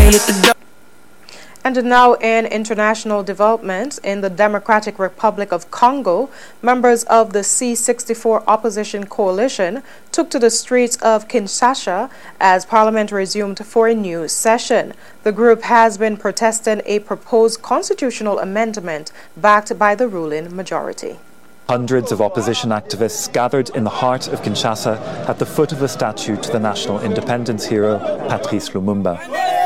hit the door. And now in international developments, in the Democratic Republic of Congo, members of the C64 opposition coalition took to the streets of Kinshasa as parliament resumed for a new session. The group has been protesting a proposed constitutional amendment backed by the ruling majority. Hundreds of opposition activists gathered in the heart of Kinshasa at the foot of a statue to the national independence hero Patrice Lumumba.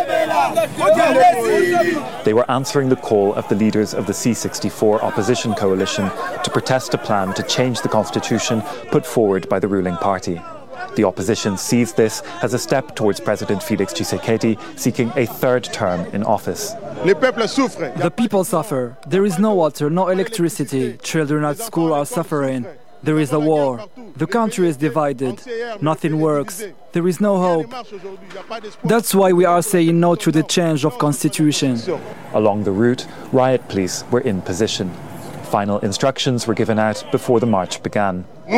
They were answering the call of the leaders of the C64 opposition coalition to protest a plan to change the constitution put forward by the ruling party. The opposition sees this as a step towards President Félix Tshisekedi seeking a third term in office. The people suffer. There is no water, no electricity. Children at school are suffering. There is a war. The country is divided. Nothing works. There is no hope. That's why we are saying no to the change of constitution. Along the route, riot police were in position. Final instructions were given out before the march began. We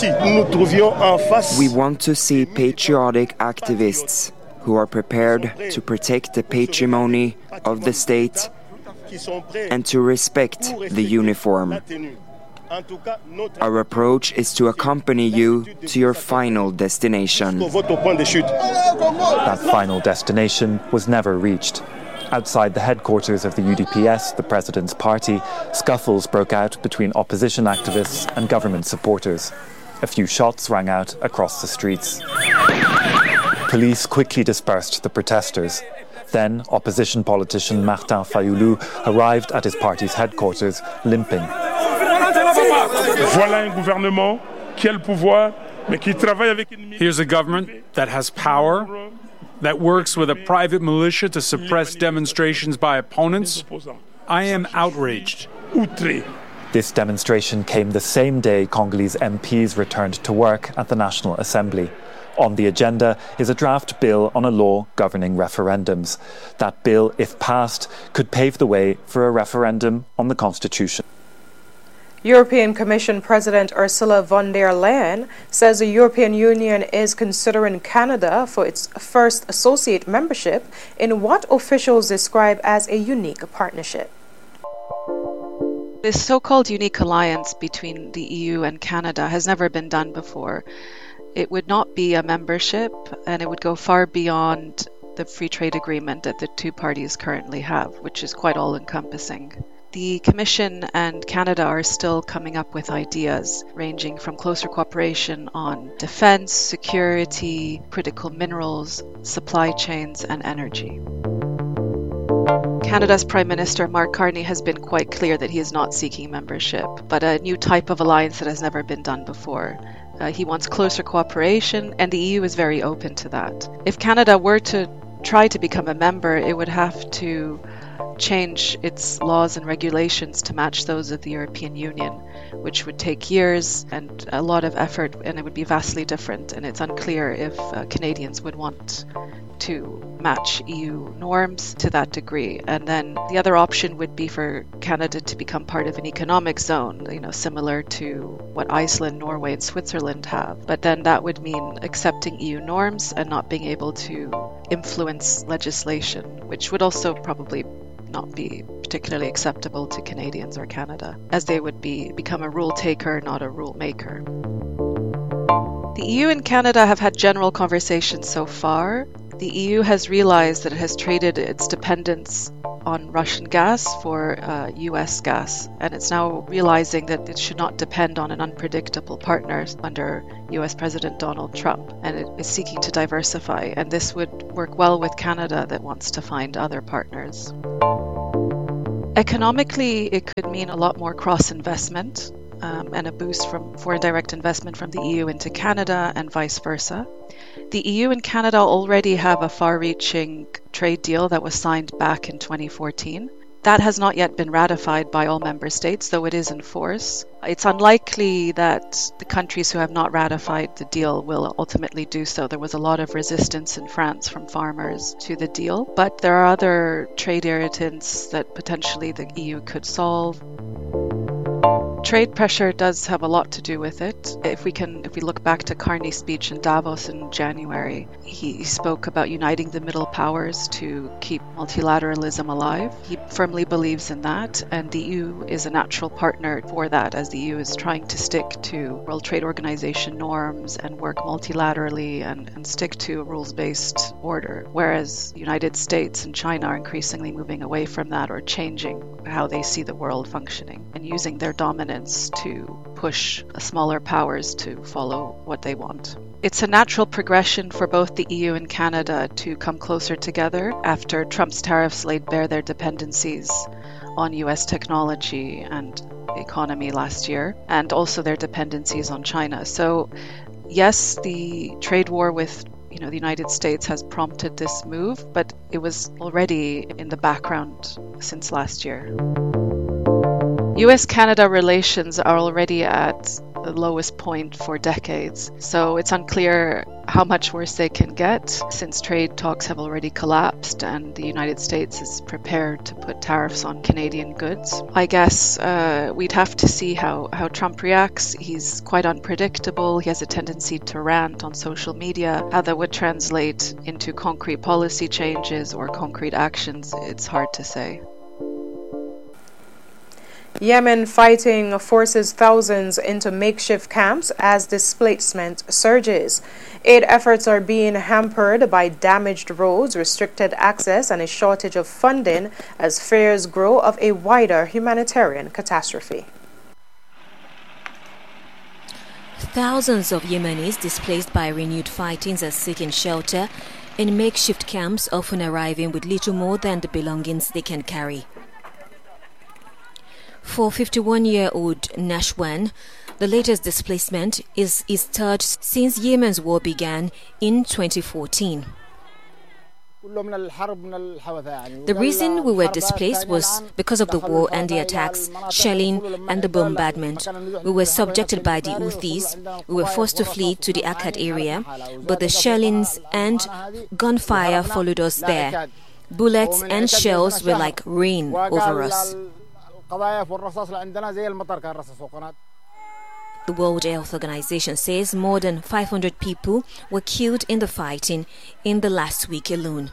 want to see patriotic activists who are prepared to protect the patrimony of the state and to respect the uniform. Our approach is to accompany you to your final destination. That final destination was never reached. Outside the headquarters of the UDPS, the president's party, scuffles broke out between opposition activists and government supporters. A few shots rang out across the streets. Police quickly dispersed the protesters. Then, opposition politician Martin Fayulu arrived at his party's headquarters, limping. Here's a government that has power, that works with a private militia to suppress demonstrations by opponents. I am outraged. This demonstration came the same day Congolese MPs returned to work at the National Assembly. On the agenda is a draft bill on a law governing referendums. That bill, if passed, could pave the way for a referendum on the Constitution. European Commission President Ursula von der Leyen says the European Union is considering Canada for its first associate membership in what officials describe as a unique partnership. This so-called unique alliance between the EU and Canada has never been done before. It would not be a membership, and it would go far beyond the free trade agreement that the two parties currently have, which is quite all-encompassing. The Commission and Canada are still coming up with ideas ranging from closer cooperation on defense, security, critical minerals, supply chains, and energy. Canada's Prime Minister Mark Carney has been quite clear that he is not seeking membership, but a new type of alliance that has never been done before. He wants closer cooperation, and the EU is very open to that. If Canada were to try to become a member, it would have to change its laws and regulations to match those of the European Union, which would take years and a lot of effort, and it would be vastly different. And it's unclear if Canadians would want to match EU norms to that degree. And then the other option would be for Canada to become part of an economic zone, similar to what Iceland, Norway, and Switzerland have. But then that would mean accepting EU norms and not being able to influence legislation, which would also probably not be particularly acceptable to Canadians or Canada, as they would become a rule taker, not a rule maker. The EU and Canada have had general conversations so far. The EU has realized that it has traded its dependence on Russian gas for US gas, and it's now realizing that it should not depend on an unpredictable partner under US President Donald Trump, and it is seeking to diversify, and this would work well with Canada that wants to find other partners. Economically, it could mean a lot more cross-investment and a boost from foreign direct investment from the EU into Canada and vice versa. The EU and Canada already have a far-reaching trade deal that was signed back in 2014. That has not yet been ratified by all member states, though it is in force. It's unlikely that the countries who have not ratified the deal will ultimately do so. There was a lot of resistance in France from farmers to the deal, but there are other trade irritants that potentially the EU could solve. Trade pressure does have a lot to do with it. If we look back to Carney's speech in Davos in January, he spoke about uniting the middle powers to keep multilateralism alive. He firmly believes in that, and the EU is a natural partner for that, as the EU is trying to stick to World Trade Organization norms and work multilaterally and stick to a rules-based order, whereas the United States and China are increasingly moving away from that or changing how they see the world functioning and using their dominance to push smaller powers to follow what they want. It's a natural progression for both the EU and Canada to come closer together after Trump's tariffs laid bare their dependencies on US technology and economy last year, and also their dependencies on China. So yes, the trade war with the United States has prompted this move, but it was already in the background since last year. US-Canada relations are already at the lowest point for decades, so it's unclear how much worse they can get since trade talks have already collapsed and the United States is prepared to put tariffs on Canadian goods. I guess we'd have to see how Trump reacts. He's quite unpredictable. He has a tendency to rant on social media. How that would translate into concrete policy changes or concrete actions, it's hard to say. Yemen fighting forces thousands into makeshift camps as displacement surges. Aid efforts are being hampered by damaged roads, restricted access, and a shortage of funding as fears grow of a wider humanitarian catastrophe. Thousands of Yemenis displaced by renewed fightings are seeking shelter in makeshift camps, often arriving with little more than the belongings they can carry. For 51-year-old Nashwan, the latest displacement is his third since Yemen's war began in 2014. The reason we were displaced was because of the war and the attacks, shelling and the bombardment. We were subjected by the Houthis. We were forced to flee to the Akkad area, but the shellings and gunfire followed us there. Bullets and shells were like rain over us. The World Health Organization says more than 500 people were killed in the fighting in the last week alone.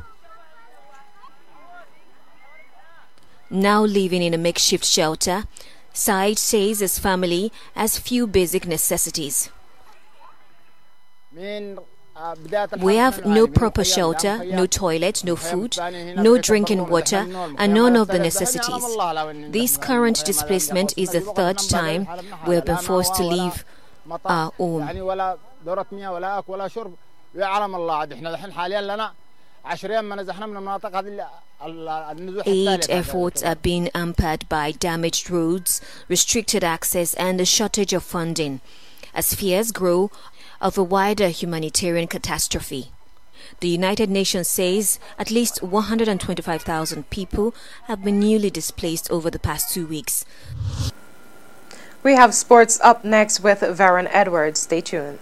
Now living in a makeshift shelter, Said says his family has few basic necessities. We have no proper shelter, no toilet, no food, no drinking water, and none of the necessities. This current displacement is the third time we have been forced to leave our home. Aid efforts are being hampered by damaged roads, restricted access, and a shortage of funding, as fears grow of a wider humanitarian catastrophe. The United Nations says at least 125,000 people have been newly displaced over the past 2 weeks. We have sports up next with Varun Edwards. Stay tuned.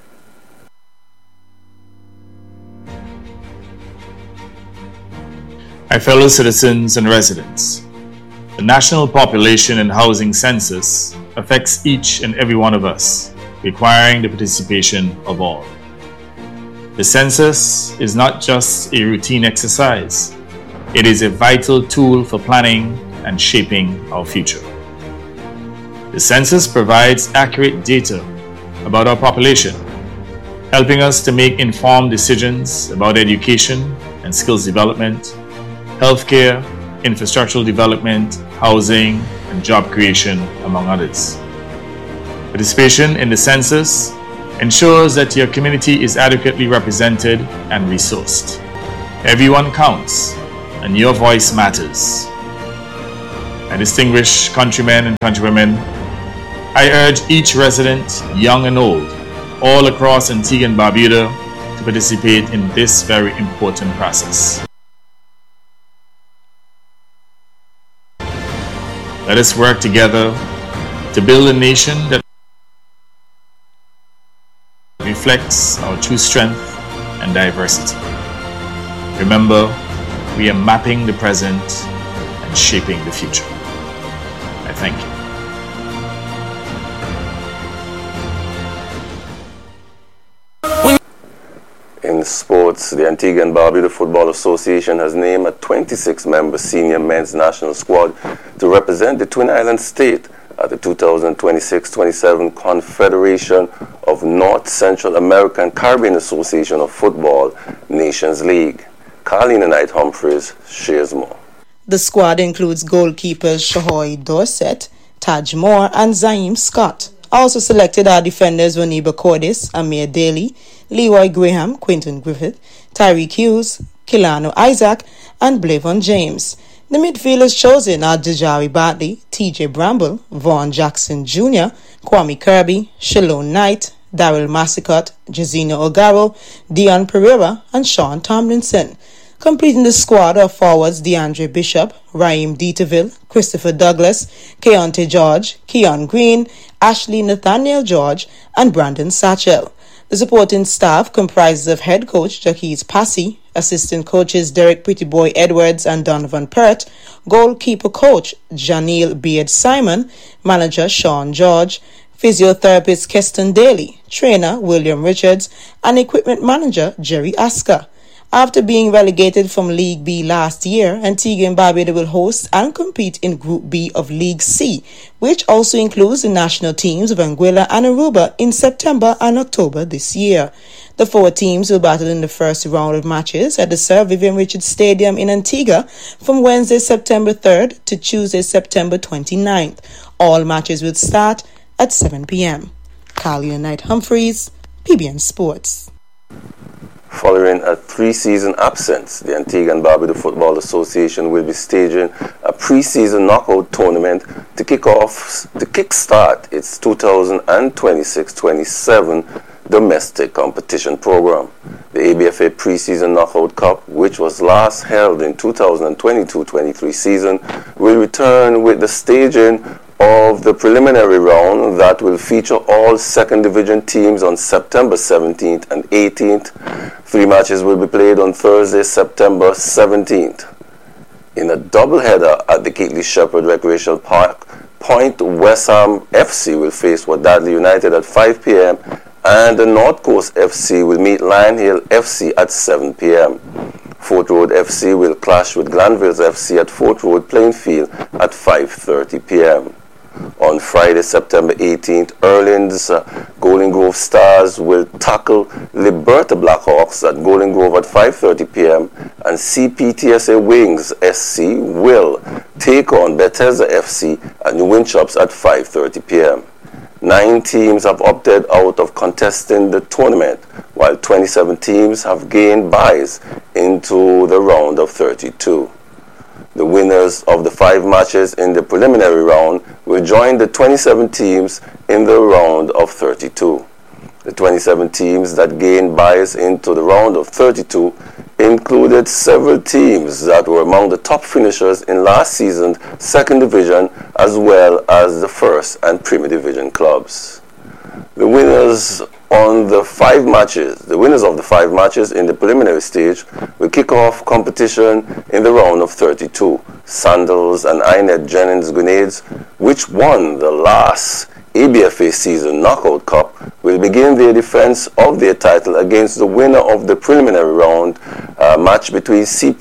My fellow citizens and residents, the National Population and Housing Census affects each and every one of us, requiring the participation of all. The census is not just a routine exercise. It is a vital tool for planning and shaping our future. The census provides accurate data about our population, helping us to make informed decisions about education and skills development, healthcare, infrastructural development, housing, and job creation, among others. Participation in the census ensures that your community is adequately represented and resourced. Everyone counts, and your voice matters. My distinguished countrymen and countrywomen, I urge each resident, young and old, all across Antigua and Barbuda, to participate in this very important process. Let us work together to build a nation that reflects our true strength and diversity. Remember, we are mapping the present and shaping the future. I thank you. sports, the Antigua and Barbuda Football Association has named a 26-member senior men's national squad to represent the Twin Islands state at the 2026-27 Confederation of North Central American Caribbean Association of Football Nations League. Carlina Knight-Humphreys shares more. The squad includes goalkeepers Shahoy Dorset, Taj Moore, and Zaim Scott. Also selected are defenders Vaniba Cordis, Amir Daly, Leroy Graham, Quinton Griffith, Tyreek Hughes, Kilano Isaac, and Blavon James. The midfielders chosen are Dejari Bartley, TJ Bramble, Vaughn Jackson Jr., Kwame Kirby, Shalone Knight, Daryl Massicott, Jazina Ogaro, Dion Pereira, and Sean Tomlinson. Completing the squad are forwards DeAndre Bishop, Raheem Deterville, Christopher Douglas, Keontae George, Keon Green, Ashley Nathaniel George, and Brandon Satchel. The supporting staff comprises of head coach Jacques Passy, assistant coaches Derek Prettyboy Edwards and Donovan Pert, goalkeeper coach Janelle Beard Simon, manager Sean George, physiotherapist Keston Daly, trainer William Richards, and equipment manager Jerry Asker. After being relegated from League B last year, Antigua and Barbuda will host and compete in Group B of League C, which also includes the national teams of Anguilla and Aruba in September and October this year. The 4 teams will battle in the first round of matches at the Sir Vivian Richards Stadium in Antigua from Wednesday, September 3rd to Tuesday, September 29th. All matches will start at 7 p.m. Carlina Knight-Humphreys, PBN Sports. Following a 3-season absence, the Antigua and Barbuda Football Association will be staging a pre-season knockout tournament to kickstart its 2026-27 domestic competition program. The ABFA pre-season knockout cup, which was last held in 2022-23 season, will return with the staging of the preliminary round that will feature all second division teams on September 17th and 18th. 3 matches will be played on Thursday, September 17th. In a doubleheader at the Keighley Shepherd Recreational Park, Point West Ham FC will face Wadadley United at 5 p.m. and the North Coast FC will meet Lion Hill FC at 7 p.m. Fort Road FC will clash with Glanville FC at Fort Road Playing Field at 5:30 p.m. On Friday, September 18th, Erlin's Golden Grove Stars will tackle Liberta Blackhawks at Golden Grove at 5:30 p.m. and CPTSA Wings SC will take on Bethesda FC at New Winchops at 5:30 p.m. 9 teams have opted out of contesting the tournament, while 27 teams have gained byes into the round of 32. The winners of the 5 matches in the preliminary round will join the 27 teams in the round of 32. The 27 teams that gained byes into the round of 32 included several teams that were among the top finishers in last season's second division, as well as the first and Premier Division clubs. The winners of the 5 matches in the preliminary stage will kick off competition in the round of 32. Sandals and Inet Jennings Grenades, which won the last ABFA season knockout cup, will begin their defense of their title against the winner of the preliminary round match between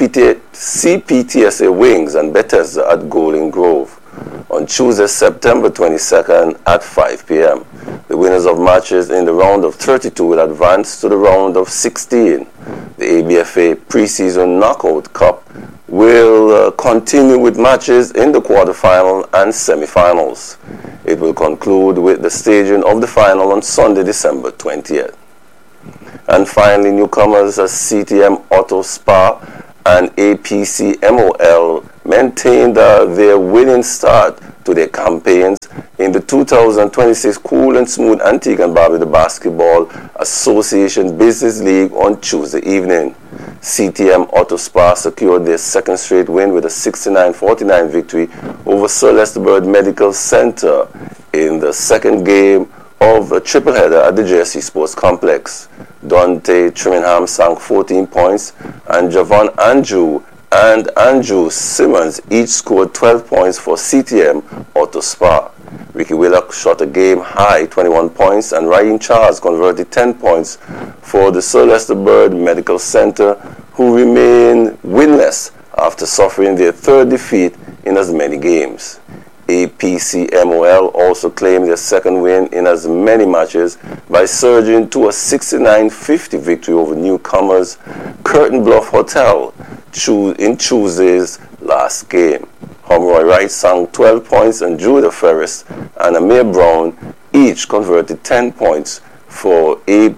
CPTSA Wings and Bethesda at Golden Grove on Tuesday, September 22nd at 5 p.m. The winners of matches in the round of 32 will advance to the round of 16. The ABFA preseason knockout cup will continue with matches in the quarterfinal and semifinals. It will conclude with the staging of the final on Sunday, December 20th. And finally, newcomers as CTM Auto Spa and APC MOL maintained their winning start to their campaigns in the 2026 Cool and Smooth Antigua and Barbuda Basketball Association Business League on Tuesday evening. CTM Auto Spa secured their second straight win with a 69-49 victory over Sir Lester Bird Medical Center in the second game of a triple header at the JSC Sports Complex. Dante Trimingham sank 14 points, and Javon Andrew and Andrew Simmons each scored 12 points for CTM Auto Spa. Ricky Willock shot a game-high 21 points, and Ryan Charles converted 10 points for the Sir Lester Bird Medical Center, who remain winless after suffering their third defeat in as many games. APCMOL also claimed their second win in as many matches by surging to a 69-50 victory over newcomers Curtin Bluff Hotel in Tuesday's last game. Homroy Wright sang 12 points and Judah Ferris and Amir Brown each converted 10 points for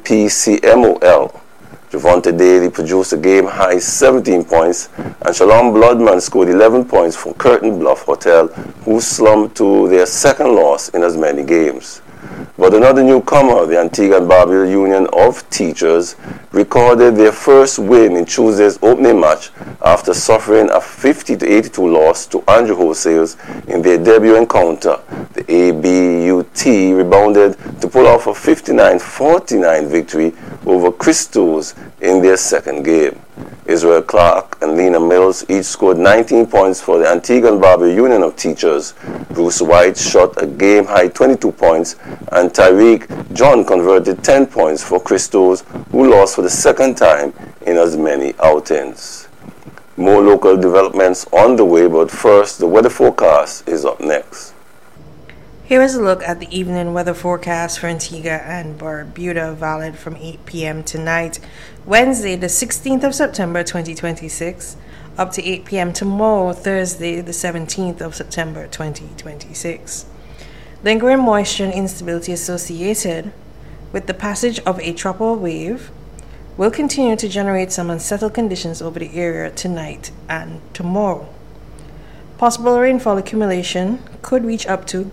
APCMOL. Javonte Daly produced a game-high 17 points, and Shalom Bloodman scored 11 points for Curtin Bluff Hotel, who slumped to their second loss in as many games. But another newcomer, the Antigua and Barbuda Union of Teachers, recorded their first win in Tuesday's opening match after suffering a 50-82 loss to Andrew Wholesales in their debut encounter. The ABUT rebounded to pull off a 59-49 victory over Christos in their second game. Israel Clark and Lena Mills each scored 19 points for the Antigua and Barbuda Union of Teachers. Bruce White shot a game-high 22 points, and Tyreek John converted 10 points for Christos, who lost for the second time in as many outings. More local developments on the way, but first, the weather forecast is up next. Here is a look at the evening weather forecast for Antigua and Barbuda, valid from 8 p.m. tonight, Wednesday, the 16th of September 2026, up to 8 p.m. tomorrow, Thursday, the 17th of September 2026. Lingering moisture and instability associated with the passage of a tropical wave will continue to generate some unsettled conditions over the area tonight and tomorrow. Possible rainfall accumulation could reach up to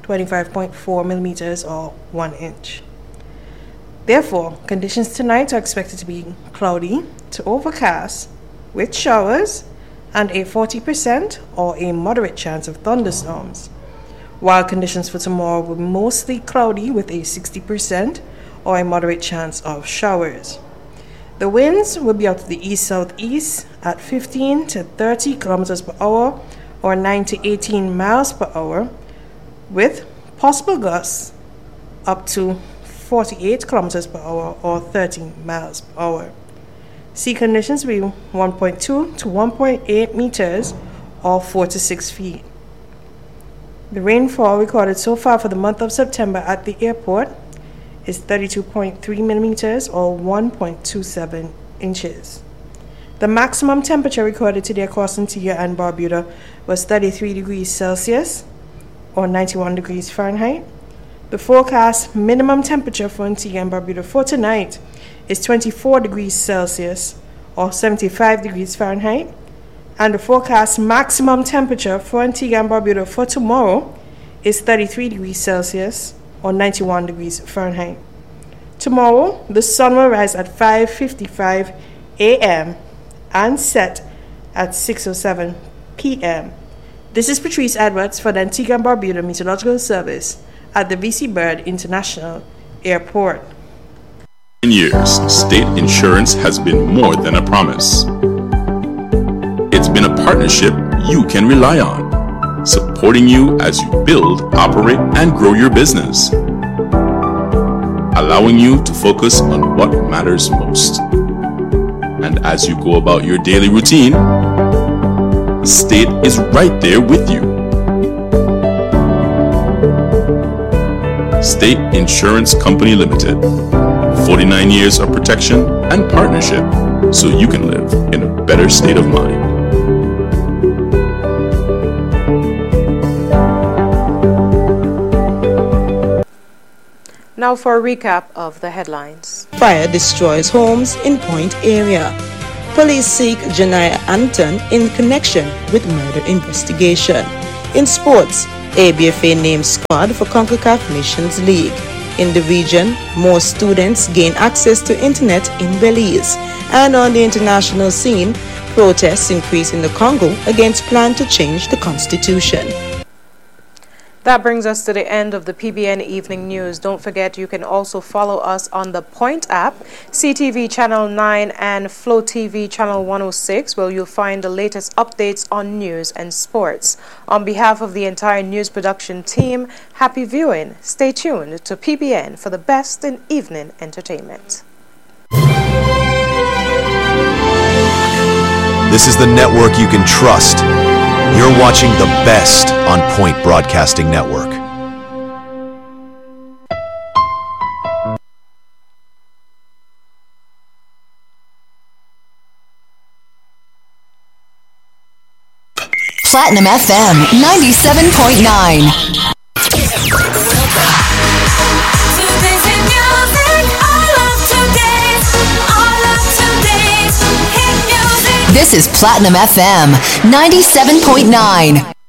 25.4 millimeters or 1 inch. Therefore, conditions tonight are expected to be cloudy to overcast with showers and a 40% or a moderate chance of thunderstorms, while conditions for tomorrow will be mostly cloudy with a 60% or a moderate chance of showers. The winds will be out to the east-southeast at 15 to 30 kilometers per hour or 9 to 18 miles per hour, with possible gusts up to 48 kilometers per hour or 13 miles per hour. Sea conditions will be 1.2 to 1.8 meters or 4 to 6 feet. The rainfall recorded so far for the month of September at the airport is 32.3 millimeters or 1.27 inches. The maximum temperature recorded today across Antigua and Barbuda was 33 degrees Celsius or 91 degrees Fahrenheit. The forecast minimum temperature for Antigua and Barbuda for tonight is 24 degrees Celsius or 75 degrees Fahrenheit. And the forecast maximum temperature for Antigua and Barbuda for tomorrow is 33 degrees Celsius or 91 degrees Fahrenheit. Tomorrow, the sun will rise at 5:55 a.m. and set at 6:07 p.m. This is Patrice Edwards for the Antigua and Barbuda Meteorological Service at the V.C. Bird International Airport. In years, state insurance has been more than a promise. It's been a partnership you can rely on, supporting you as you build, operate, and grow your business, allowing you to focus on what matters most. And as you go about your daily routine, State is right there with you. State Insurance Company Limited. 49 years of protection and partnership so you can live in a better state of mind. Now for a recap of the headlines. Fire destroys homes in Point area. Police seek Janaya Anton in connection with murder investigation. In sports, ABFA names squad for CONCACAF Nations League. In the region, more students gain access to internet in Belize. And on the international scene, protests increase in the Congo against plan to change the constitution. That brings us to the end of the PBN Evening News. Don't forget you can also follow us on the Point app, CTV Channel 9 and Flow TV Channel 106, where you'll find the latest updates on news and sports. On behalf of the entire news production team, happy viewing. Stay tuned to PBN for the best in evening entertainment. This is the network you can trust. You're watching the best on Point Broadcasting Network. Platinum FM 97.9. This is Platinum FM 97.9.